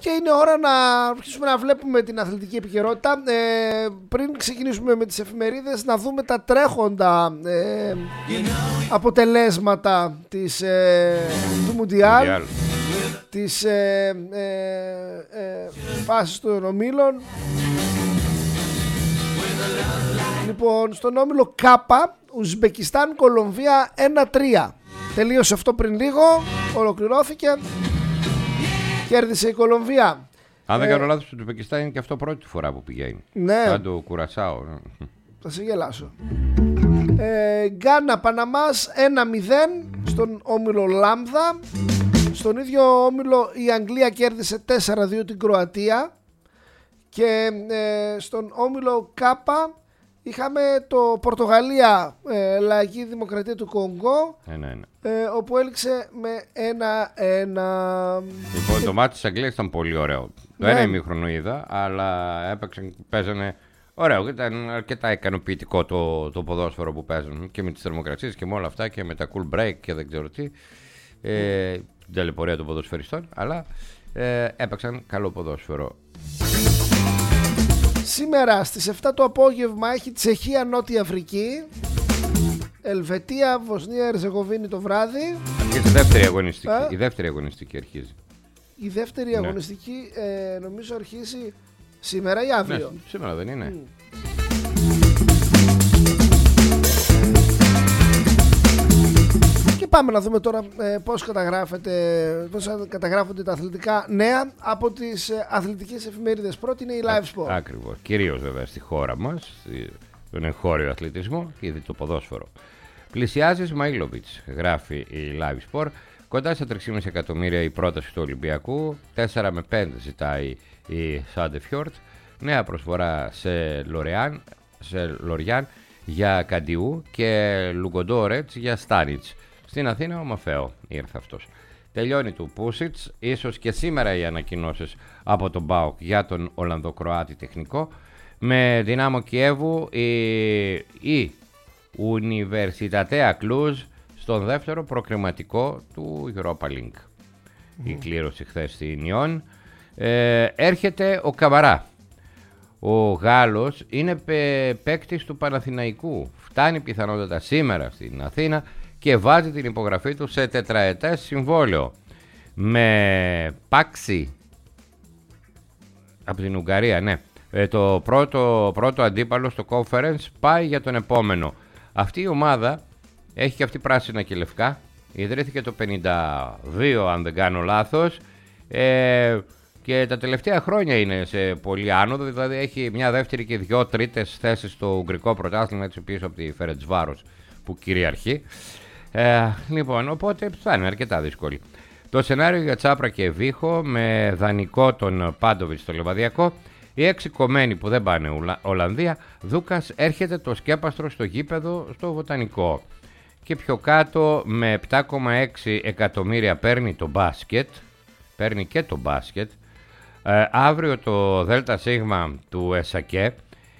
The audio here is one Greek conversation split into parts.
Και είναι ώρα να αρχίσουμε να βλέπουμε την αθλητική επικαιρότητα. Πριν ξεκινήσουμε με τις εφημερίδες, να δούμε τα τρέχοντα αποτελέσματα του Μουντιάλ, της φάσης των ομίλων. Λοιπόν, στον όμιλο Κάπα, Ουσμπεκιστάν, Κολομβία 1-3. Τελείωσε αυτό πριν λίγο, ολοκληρώθηκε. Κέρδισε η Κολομβία. Αν δεν κάνω λάθος, το Ουσμπεκιστάν είναι και αυτό πρώτη φορά που πηγαίνει. Ναι. Σαν το Κουρασάο. Θα σε γελάσω. Γκάνα, Παναμάς 1-0 στον όμιλο Λάμδα. Στον ίδιο όμιλο η Αγγλία κέρδισε 4-2 την Κροατία. Και στον όμιλο Κάπα είχαμε το Πορτογαλία, Λαϊκή Δημοκρατία του Κονγκό, όπου έληξε με 1-1. Λοιπόν, το μάτι της Αγγλίας ήταν πολύ ωραίο. Το ένα ημίχρονο είδα, αλλά παίζανε ωραίο. Ήταν αρκετά ικανοποιητικό το ποδόσφαιρο που παίζουν και με τις θερμοκρασίες και με όλα αυτά και με τα cool break και δεν ξέρω τι. Την ταλαιπωρία των ποδοσφαιριστών, αλλά έπαιξαν καλό ποδόσφαιρο. Σήμερα στις 7 το απόγευμα έχει Τσεχία, Νότια Αφρική, Ελβετία, Βοσνία, Ερζεγοβίνη το βράδυ. Αρχίζει η δεύτερη αγωνιστική. Η δεύτερη αγωνιστική αρχίζει. Η δεύτερη αγωνιστική νομίζω αρχίζει σήμερα ή αύριο. Ναι, σήμερα δεν είναι. Και πάμε να δούμε τώρα πώς καταγράφονται τα αθλητικά νέα από τις αθλητικές εφημερίδες. Πρώτη είναι η Live Sport. Ακριβώς. Κυρίως βέβαια στη χώρα μας, τον εγχώριο αθλητισμό και το ποδόσφαιρο. Πλησιάζει Σμαήλοβιτς, γράφει η Live Sport. Κοντά στα 3,5 εκατομμύρια η πρόταση του Ολυμπιακού. 4 με 5 ζητάει η Σάντεφιόρτ. Νέα προσφορά σε Λοριάν για Καντιού και Λουγκοντόρετς για Στάνιτς. Στην Αθήνα ο Μαφέο ήρθε αυτός. Τελειώνει του Πούσιτς, ίσως και σήμερα οι ανακοινώσεις από τον ΠΑΟΚ για τον Ολλανδοκροάτη τεχνικό. Με Δυνάμο Κιέβου η Ουνιβερσιτατέα Κλούζ στον δεύτερο προκριματικό του Europa League. Η κλήρωση χθες στην Ιόν. Έρχεται ο Καμαρά. Ο Γάλλος είναι παίκτης του Παναθηναϊκού. Φτάνει πιθανότατα σήμερα στην Αθήνα και βάζει την υπογραφή του σε τετραετές συμβόλαιο. Με Πάξι από την Ουγγαρία, ναι. Το πρώτο αντίπαλο στο conference πάει για τον επόμενο. Αυτή η ομάδα έχει και αυτή πράσινα και λευκά. Ιδρύθηκε το 52 αν δεν κάνω λάθος. Και τα τελευταία χρόνια είναι σε πολύ άνοδο, δηλαδή έχει μια δεύτερη και 2 τρίτες θέσεις στο Ουγγρικό πρωτάθλημα, έτσι πίσω από τη Φερεντσβάρος που κυριαρχεί. Λοιπόν, οπότε θα είναι αρκετά δύσκολη. Το σενάριο για Τσάπρα και Βίχο με δανεικό τον Πάντοβιτς στο Λεβαδιακό. Οι 6 κομμένοι που δεν πάνε Ολλανδία. Δούκας έρχεται το σκέπαστρο στο γήπεδο στο Βοτανικό. Και πιο κάτω με 7,6 εκατομμύρια παίρνει το μπάσκετ. Παίρνει και το μπάσκετ. Αύριο το ΔΣ του ΕΣΑΚΕ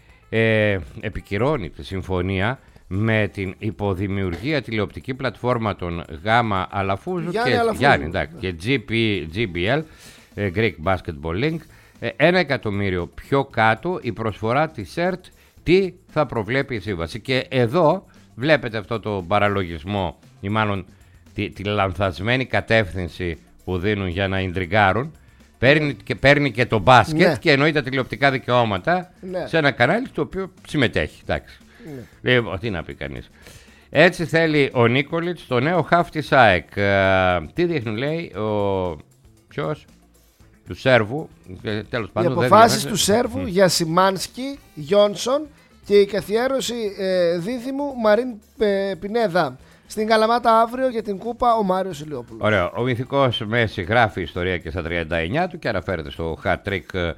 επικυρώνει τη συμφωνία με την υποδημιουργία τηλεοπτική πλατφόρμα των Γάμα Αλαφούζου και GBL, Greek Basketball Link. 1 εκατομμύριο πιο κάτω η προσφορά της ΕΡΤ, τι θα προβλέπει η σύμβαση. Και εδώ βλέπετε αυτό το παραλογισμό ή μάλλον τη λανθασμένη κατεύθυνση που δίνουν για να ιντριγκάρουν. Παίρνει και το μπάσκετ και εννοεί τα τηλεοπτικά δικαιώματα σε ένα κανάλι το οποίο συμμετέχει. Εντάξει. Λοιπόν, τι να πει κανείς. Έτσι θέλει ο Νίκολιτς, το νέο χαφ της ΑΕΚ. Τι δείχνει, λέει, ποιος, του Σέρβου. Τέλος πάντων, οι αποφάσεις του Σέρβου για Σιμάνσκι, Γιόνσον και η καθιέρωση δίδυμου Μαρίν Πινέδα. Στην Καλαμάτα αύριο για την Κούπα ο Μάριος Ηλιόπουλος. Ωραίο. Ο μυθικός Μέση γράφει ιστορία και στα 39 του και αναφέρεται στο hat-trick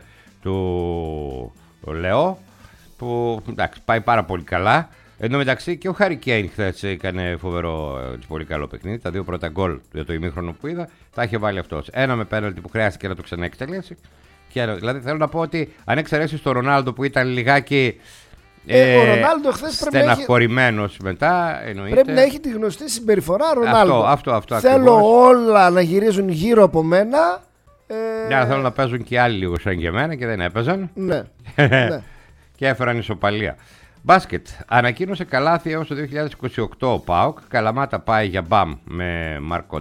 του Λεό που εντάξει, πάει πάρα πολύ καλά. Εν τω μεταξύ και ο Χάρι Κέιν χθες έκανε φοβερό πολύ καλό παιχνίδι. Τα 2 πρώτα γκολ για το ημίχρονο που είδα τα είχε βάλει αυτός. Ένα με πέναλτι που χρειάστηκε να το ξαναεκτελέσει. Δηλαδή θέλω να πω ότι αν εξαιρέσεις τον Ρονάλντο που ήταν λιγάκι ο Ρονάλντο χθες στεναχωρημένος μετά, εννοείται. Πρέπει να έχει τη γνωστή συμπεριφορά Ρονάλντο. Αυτό Θέλω ακριβώς. Όλα να γυρίζουν γύρω από μένα. Ναι, θέλω να παίζουν και άλλοι λίγο σαν και εμένα και δεν έπαιζαν. Ναι. Ναι. Και έφεραν ισοπαλία. Μπάσκετ. Ανακοίνωσε καλάθι έως το 2028 ο ΠΑΟΚ. Καλαμάτα πάει για μπαμ με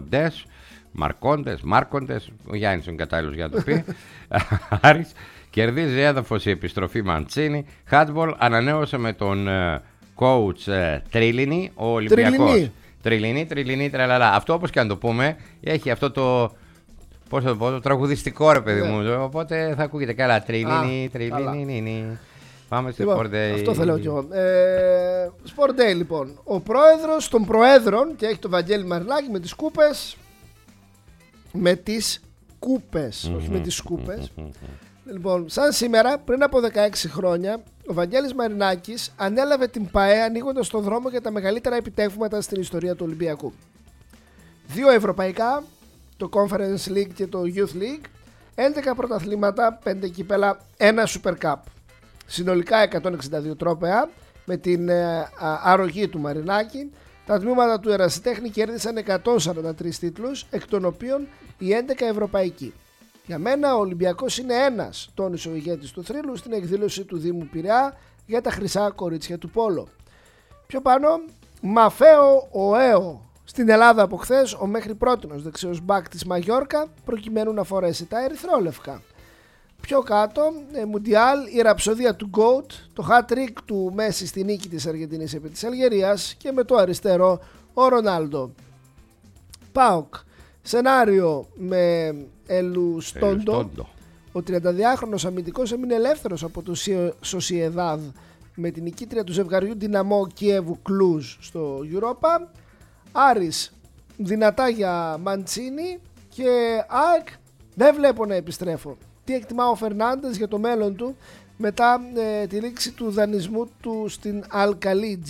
Μάρκοντες. Ο Γιάννης είναι κατάλληλος για να το πει. Άρης. Κερδίζει έδαφος η επιστροφή Μαντσίνη. Χάτμπολ ανανέωσε με τον coach Τρίλινι ο Ολυμπιακός. Τριλινί, τρελαλά. Αυτό όπως και αν το πούμε έχει αυτό το. Πώς θα το πω, το τραγουδιστικό ρε παιδί μου. Οπότε θα ακούγεται καλά. Τριλινί. Πάμε στη Sport Day. Αυτό θέλω κι εγώ. Sport Day λοιπόν. Ο πρόεδρος των προέδρων και έχει το Βαγγέλη Μαρινάκη με τις κούπες. Με τις κούπες, όχι με τις σκούπες. Λοιπόν, σαν σήμερα, πριν από 16 χρόνια, ο Βαγγέλης Μαρινάκης ανέλαβε την ΠΑΕ ανοίγοντας τον δρόμο για τα μεγαλύτερα επιτεύγματα στην ιστορία του Ολυμπιακού. 2 ευρωπαϊκά, το Conference League και το Youth League, 11 πρωταθλήματα, 5 κύπελα, 1 Super Cup. Συνολικά 162 τρόπαια με την αρρωγή του Μαρινάκη. Τα τμήματα του ερασιτέχνη κέρδισαν 143 τίτλους, εκ των οποίων οι 11 ευρωπαϊκοί. Για μένα ο Ολυμπιακός είναι ένας, τόνισε ο ηγέτης του θρύλου στην εκδήλωση του Δήμου Πειραιά για τα χρυσά κορίτσια του πόλο. Πιο πάνω, Μαφέο Οέο. Στην Ελλάδα από χθες ο μέχρι πρότινος δεξιός μπακ της Μαγιόρκα προκειμένου να φορέσει τα ερυθρόλευκα. Πιο κάτω, Μουντιάλ, η ραψοδία του GOAT, το hat-trick του Μέση στη νίκη της Αργεντινής επί της Αλγερίας και με το αριστερό ο Ρονάλντο. ΠΑΟΚ, σενάριο με Ελουστόντο. Ο 32χρονος αμυντικός έμεινε ελεύθερος από το Σοσιεδάδ με την νικήτρια του ζευγαριού Δυναμό Κιέβου Κλούζ στο Europa. Άρης, δυνατά για Μαντσίνη και ΑΕΚ, δεν βλέπω να επιστρέφω. Τι εκτιμά ο Φερνάντες για το μέλλον του μετά τη λήξη του δανεισμού του στην Αλκαλίτζ.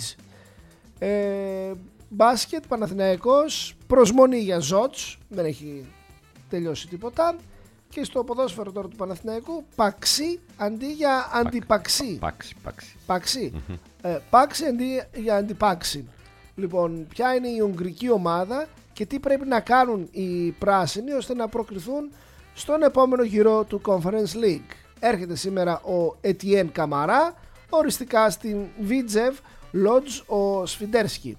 Μπάσκετ, Παναθηναϊκός, προσμονή για Ζότς, δεν έχει τελειώσει τίποτα. Και στο ποδόσφαιρο τώρα του Παναθηναϊκού, Παξί αντί για Αντιπαξί. Παξί αντί για Αντιπάξι. Λοιπόν, ποια είναι η Ουγγρική ομάδα και τι πρέπει να κάνουν οι πράσινοι ώστε να προκριθούν στον επόμενο γύρο του Conference League. Έρχεται σήμερα ο Ετιέν Καμαρά, οριστικά στην Βίτζεβ Λότζ ο Σφιντέρσκι.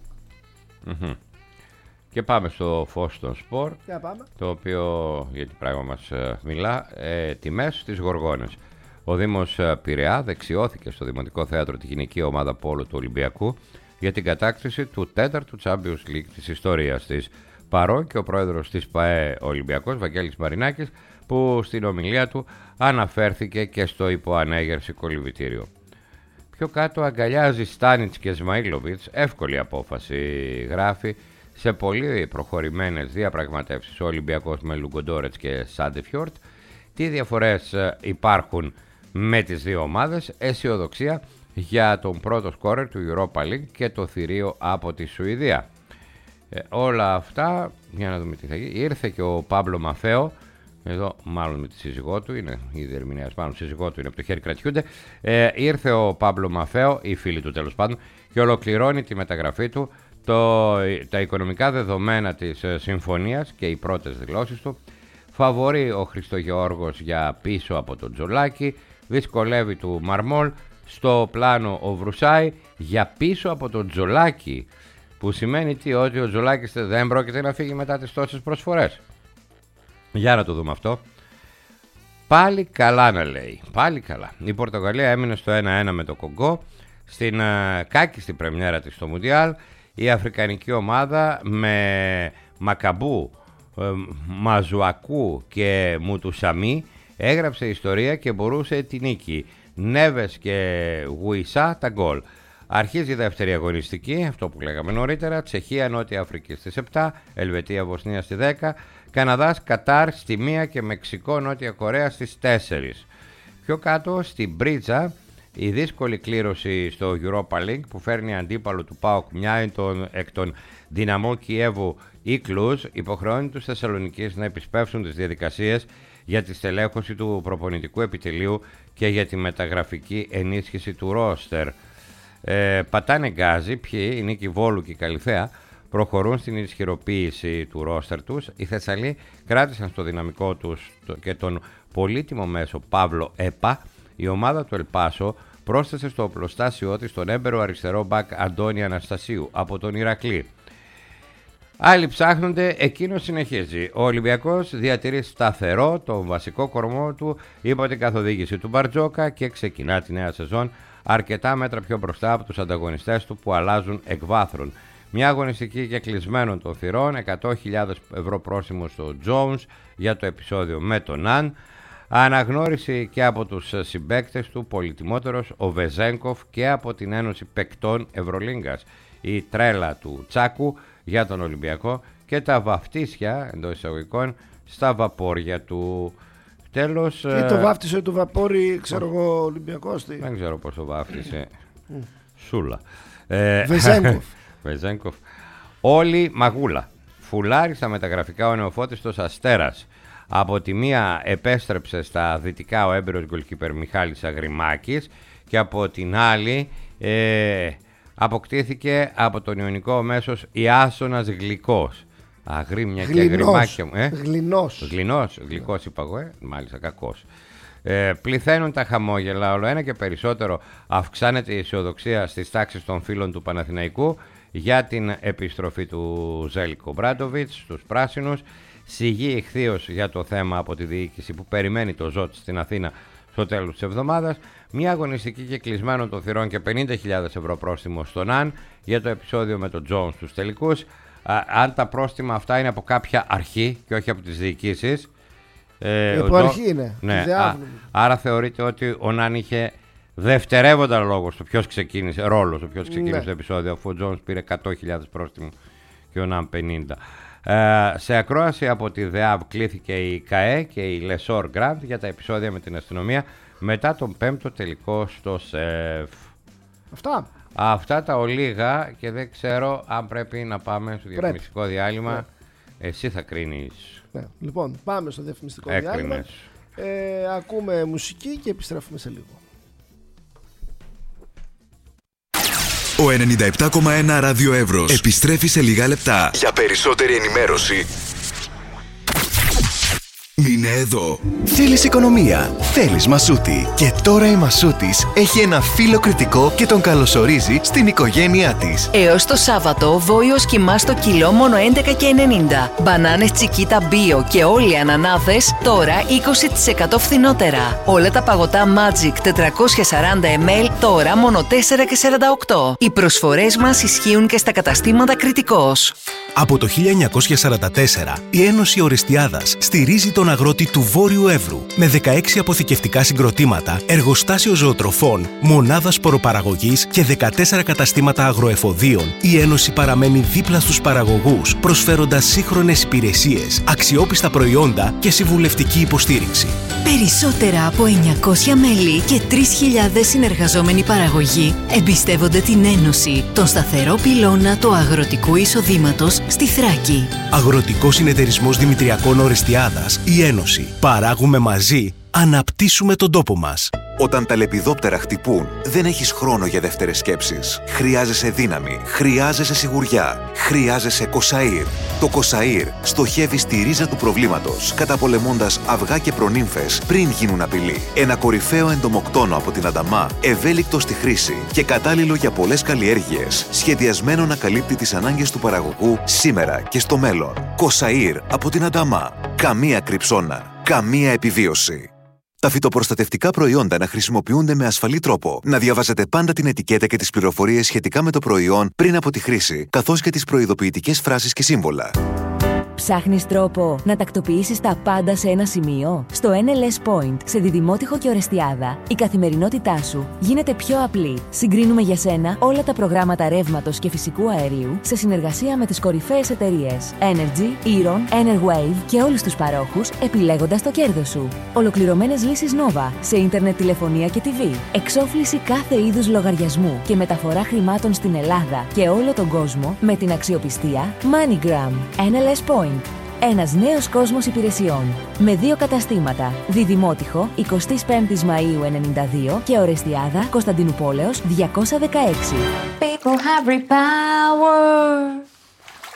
Και πάμε στο φως των σπορ, πάμε. Το οποίο για τι πράγμα μας μιλά, τιμές στις Γοργόνες. Ο Δήμος Πειραιά δεξιώθηκε στο Δημοτικό Θέατρο τη γυναική ομάδα πόλου του Ολυμπιακού για την κατάκτηση του 4ου Champions League της ιστορίας της. Παρόν και ο πρόεδρος της ΠΑΕ Ολυμπιακός, Βαγγέλης Μαρινάκης, που στην ομιλία του αναφέρθηκε και στο υποανέγερση κολυβητήριο. Πιο κάτω αγκαλιάζει Στάνιτς και Σμαήλοβιτς, εύκολη απόφαση γράφει, σε πολύ προχωρημένες διαπραγματεύσεις ο Ολυμπιακός με Λουγκοντόρετς και Σάντεφιόρτ. Τι διαφορές υπάρχουν με τις δύο ομάδες, αισιοδοξία για τον πρώτο σκόρερ του Europa League και το θηρίο από τη Σουηδία. Όλα αυτά, για να δούμε τι θα γίνει. Ήρθε και ο Πάμπλο Μαφέο, εδώ μάλλον με τη σύζυγό του, είναι η διερμηνέας, μάλλον σύζυγό του είναι από το χέρι κρατιούνται. Ήρθε ο Πάμπλο Μαφέο, οι φίλοι του τέλος πάντων, και ολοκληρώνει τη μεταγραφή του. Τα οικονομικά δεδομένα της συμφωνίας και οι πρώτες δηλώσεις του. Φαβορεί ο Χριστογεώργος για πίσω από τον Τζολάκη. Δυσκολεύει του Μαρμόλ. Στο πλάνο ο Βρουσάη για πίσω από τον Τζολάκη. Που σημαίνει τι, ότι ο Τζολάκης δεν πρόκειται να φύγει μετά τις τόσες προσφορές. Για να το δούμε αυτό. Πάλι καλά να λέει. Πάλι καλά. Η Πορτογαλία έμεινε στο 1-1 με το Κογκό. Στην κάκιστη πρεμιέρα της στο Μουντιάλ. Η αφρικανική ομάδα με Μακαμπού, Μαζουακού και Μουτουσαμί έγραψε ιστορία και μπορούσε τη νίκη. Νέβες και Γουισά τα γκολ. Αρχίζει η δεύτερη αγωνιστική, αυτό που λέγαμε νωρίτερα. Τσεχία, Νότια Αφρική στις 7, Ελβετία, Βοσνία στη 10, Καναδάς, Κατάρ στη 1 και Μεξικό, Νότια Κορέα στις 4. Πιο κάτω στην Μπρίτζα, η δύσκολη κλήρωση στο Europa League που φέρνει αντίπαλο του ΠΑΟΚ μια εκ των Δυναμό Κιέβου ή Κλούζ υποχρεώνει τους Θεσσαλονικείς να επισπεύσουν τις διαδικασίες για τη στελέχωση του προπονητικού επιτελείου και για τη μεταγραφική ενίσχυση του ρόστερ. Πατάνε γκάζι, ποιοι, η Νίκη Βόλου και η Καλυθέα, προχωρούν στην ισχυροποίηση του ρόστερ τους. Οι Θεσσαλοί κράτησαν στο δυναμικό τους και τον πολύτιμο μέσο Παύλο Έπα. Η ομάδα του Ελπάσο πρόσθεσε στο οπλοστάσιό της τον έμπερο αριστερό μπακ Αντώνη Αναστασίου από τον Ηρακλή. Άλλοι ψάχνονται, εκείνος συνεχίζει. Ο Ολυμπιακός διατηρεί σταθερό τον βασικό κορμό του υπό την καθοδήγηση του Μπαρτζόκα και ξεκινά τη νέα σεζόν αρκετά μέτρα πιο μπροστά από τους ανταγωνιστές του που αλλάζουν εκ βάθρων. Μια αγωνιστική και κλεισμένων των θυρών, 100.000 ευρώ πρόστιμο στο Jones για το επεισόδιο με τον Ναν. Αναγνώριση και από τους συμπαίκτες του, πολυτιμότερος ο Βεζένκοφ, και από την Ένωση Παικτών Ευρωλίγκας. Η τρέλα του Τσάκου για τον Ολυμπιακό και τα βαφτίσια εντός εισαγωγικών στα βαπόρια του. Τέλος. Ή το βάφτισε το βαπόρι, ξέρω εγώ, Ολυμπιακός. Δεν ξέρω πώς το βάφτισε. Σούλα. Βεζένκοφ. Όλη μαγούλα. Φουλάρει στα μεταγραφικά ο νεοφώτιστος Αστέρας. Από τη μία επέστρεψε στα δυτικά ο έμπειρος γκολκίπερ Μιχάλης Αγριμάκης και από την άλλη αποκτήθηκε από τον Ιωνικό μέσος Ιάσονας Γλυκός. Αγρίμια και αγριμάκια μου. Γλυκός είπα εγώ, μάλιστα κακός. Πληθαίνουν τα χαμόγελα, όλο ένα και περισσότερο αυξάνεται η αισιοδοξία στις τάξεις των φίλων του Παναθηναϊκού για την επιστροφή του Ζέλικο Μπράντοβιτς στους πράσινους. Σιγή ηχθείως για το θέμα από τη διοίκηση που περιμένει το ΖΟΤ στην Αθήνα στο τέλος της εβδομάδας. Μια αγωνιστική και κλεισμένων των θυρών και 50.000 ευρώ πρόστιμο στον ΑΝ για το επεισόδιο με τον Jones στους τελικούς. Αν τα πρόστιμα αυτά είναι από κάποια αρχή και όχι από τις διοικήσεις. Από αρχή είναι. Ναι, άρα θεωρείται ότι ο Ναν είχε δευτερεύοντα ρόλο στο ποιος ξεκίνησε το επεισόδιο, αφού ο Jones πήρε 100.000 πρόστιμο και ο Ναν 50. Σε ακρόαση από τη ΔΕΑΒ κλήθηκε η ΚΑΕ και η Λεσόρ Γκραντ για τα επεισόδια με την αστυνομία μετά τον 5ο τελικό στο ΣΕΦ. Αυτά τα ολίγα, και δεν ξέρω αν πρέπει να πάμε στο διαφημιστικό διάλειμμα. Ναι. Εσύ θα κρίνεις. Ναι. Λοιπόν, πάμε στο διαφημιστικό διάλειμμα. Ακούμε μουσική και επιστρέφουμε σε λίγο. Ο 97,1 Ράδιο Εύρος επιστρέφει σε λίγα λεπτά. Για περισσότερη ενημέρωση είναι εδώ. Θέλεις οικονομία, θέλεις Μασούτη. Και τώρα η Μασούτης έχει ένα φύλλο κριτικό και τον καλωσορίζει στην οικογένειά της. Έως το Σάββατο, βόηος κιμά στο κιλό μόνο 11,90. Μπανάνες Τσικίτα Bio και όλοι οι ανανάδες τώρα 20% φθηνότερα. Όλα τα παγωτά Magic 440 ml τώρα μόνο 4,48. Οι προσφορές μας ισχύουν και στα καταστήματα Κριτικός. Από το 1944, η Ένωση Ορεστιάδας στηρίζει τον αγρότη του Βόρειου Εύρου με 16 αποθηκευτικά συγκροτήματα, εργοστάσιο ζωοτροφών, μονάδα σποροπαραγωγής και 14 καταστήματα αγροεφοδίων. Η Ένωση παραμένει δίπλα στους παραγωγούς, προσφέροντας σύγχρονες υπηρεσίες, αξιόπιστα προϊόντα και συμβουλευτική υποστήριξη. Περισσότερα από 900 μέλη και 3.000 συνεργαζόμενοι παραγωγοί εμπιστεύονται την Ένωση, τον σταθερό πυλώνα του αγροτικού εισοδήματος στη Θράκη. Αγροτικός Συνεταιρισμός Δημητριακών Ορεστιάδας, η Ένωση. Παράγουμε μαζί, αναπτύσσουμε τον τόπο μας. Όταν τα λεπιδόπτερα χτυπούν, δεν έχεις χρόνο για δεύτερες σκέψεις. Χρειάζεσαι δύναμη, χρειάζεσαι σιγουριά, χρειάζεσαι Κοσαΐρ. Το Κοσαΐρ στοχεύει στη ρίζα του προβλήματος, καταπολεμώντας αυγά και προνύμφες πριν γίνουν απειλή. Ένα κορυφαίο εντομοκτόνο από την Ανταμά, ευέλικτο στη χρήση και κατάλληλο για πολλές καλλιέργειες, σχεδιασμένο να καλύπτει τις ανάγκες του παραγωγού σήμερα και στο μέλλον. Κοσαΐρ από την Ανταμά. Καμία κρυψώνα, καμία επιβίωση. Τα φυτοπροστατευτικά προϊόντα να χρησιμοποιούνται με ασφαλή τρόπο. Να διαβάζετε πάντα την ετικέτα και τις πληροφορίες σχετικά με το προϊόν πριν από τη χρήση, καθώς και τις προειδοποιητικές φράσεις και σύμβολα. Ψάχνεις τρόπο να τακτοποιήσεις τα πάντα σε ένα σημείο? Στο NLS Point, σε Διδημότυχο και Ορεστιάδα, η καθημερινότητά σου γίνεται πιο απλή. Συγκρίνουμε για σένα όλα τα προγράμματα ρεύματος και φυσικού αερίου σε συνεργασία με τις κορυφαίες εταιρείες Energy, Eron, Enerwave και όλους τους παρόχους, επιλέγοντας το κέρδος σου. Ολοκληρωμένες λύσεις Nova σε ίντερνετ, τηλεφωνία και TV. Εξόφληση κάθε είδους λογαριασμού και μεταφορά χρημάτων στην Ελλάδα και όλο τον κόσμο με την αξιοπιστία MoneyGram. NLS Point. Ένας νέος κόσμος υπηρεσιών. Με 2 καταστήματα. Διδημότυχο, 25 Μαΐου 92 και Ορεστιάδα, Κωνσταντινουπόλεως 216. People have real power.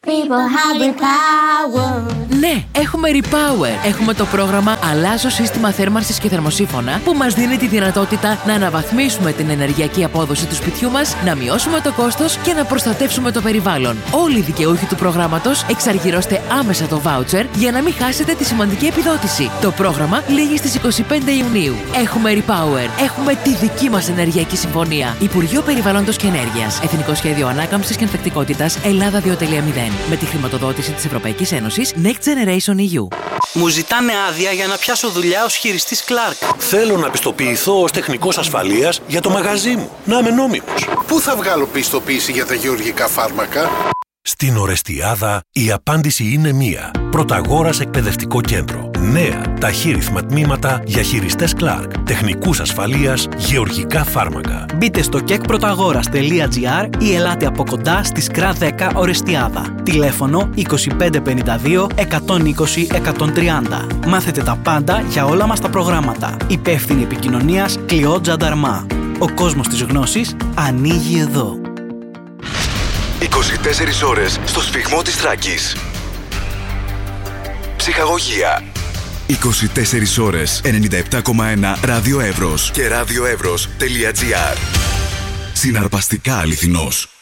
People have the power. Ναι, έχουμε Repower. Έχουμε το πρόγραμμα Αλλάζω σύστημα θέρμανσης και θερμοσύφωνα που μας δίνει τη δυνατότητα να αναβαθμίσουμε την ενεργειακή απόδοση του σπιτιού μας, να μειώσουμε το κόστος και να προστατεύσουμε το περιβάλλον. Όλοι οι δικαιούχοι του προγράμματος εξαργυρώστε άμεσα το voucher για να μην χάσετε τη σημαντική επιδότηση. Το πρόγραμμα λήγει στις 25 Ιουνίου. Έχουμε Repower. Έχουμε τη δική μας ενεργειακή συμφωνία. Υπουργείο Περιβάλλοντος και Ενέργειας. Εθνικό Σχέδιο Ανάκαμψης και Ανθεκτικότητας Ελλάδα 2.0. Με τη χρηματοδότηση της Ευρωπαϊκής Ένωσης Next Generation EU. Μου ζητάνε άδεια για να πιάσω δουλειά ως χειριστής Clark. Θέλω να πιστοποιηθώ ως τεχνικός ασφαλείας για το μαγαζί μου. Να είμαι νόμιμος. Πού θα βγάλω πιστοποίηση για τα γεωργικά φάρμακα? Στην Ορεστιάδα η απάντηση είναι μία. Πρωταγόρας Εκπαιδευτικό Κέντρο. Νέα ταχύρυθμα τμήματα για χειριστές Clark. Τεχνικούς ασφαλείας, γεωργικά φάρμακα. Μπείτε στο kekprotagora.gr ή ελάτε από κοντά στη ΣΚΡΑ 10 Ορεστιάδα. Τηλέφωνο 2552 120 130. Μάθετε τα πάντα για όλα μας τα προγράμματα. Υπεύθυνη επικοινωνίας Κλειό Τζανταρμά. Ο κόσμος της γνώσης ανοίγει εδώ. 24 ώρες στο σφιγμό της Θράκης. Ψυχαγωγία. 24 ώρες 97,1 Ράδιο Εύρος και radioevros.gr. Συναρπαστικά αληθινός.